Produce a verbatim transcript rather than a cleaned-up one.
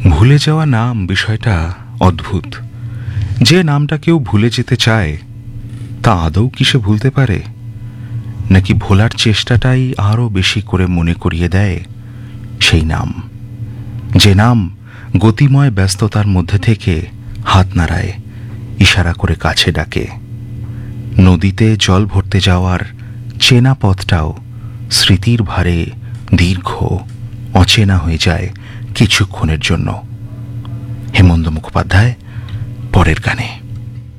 ভুলে যাওয়া নাম বিষয়টা অদ্ভুত। যে নামটা কেউ ভুলে যেতে চায় তা আদৌ কি সে ভুলতে পারে, নাকি ভোলার চেষ্টাটাই আরও বেশি করে মনে করিয়ে দেয় সেই নাম? যে নাম গতিময় ব্যস্ততার মধ্যে থেকে হাত নাড়ায়, ইশারা করে কাছে ডাকে। নদীতে জল ভরতে যাওয়ার চেনা পথটাও স্মৃতির ভারে দীর্ঘ, অচেনা হয়ে যায় কিছুক্ষণের জন্য। হেমন্ত মুখোপাধ্যায়, পরের গানে।